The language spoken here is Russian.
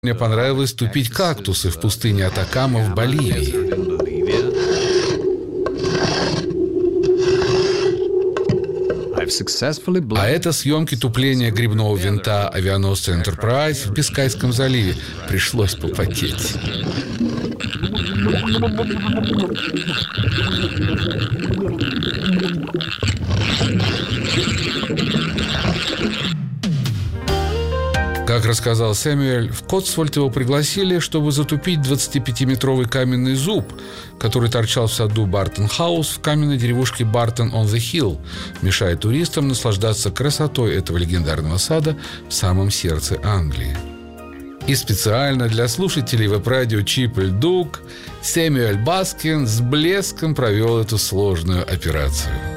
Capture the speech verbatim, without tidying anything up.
Мне понравилось тупить кактусы в пустыне Атакама в Боливии. А это съемки тупления грибного винта авианосца Enterprise в Бискайском заливе. Пришлось попотеть. Как рассказал Сэмюэль, в Котсвольд его пригласили, чтобы затупить двадцатипятиметровый каменный зуб, который торчал в саду Бартон-хаус в каменной деревушке Бартон-он-зе-Хилл, мешая туристам наслаждаться красотой этого легендарного сада в самом сердце Англии. И специально для слушателей веб-радио «Чип и Дук» Сэмюэль Баскин с блеском провел эту сложную операцию.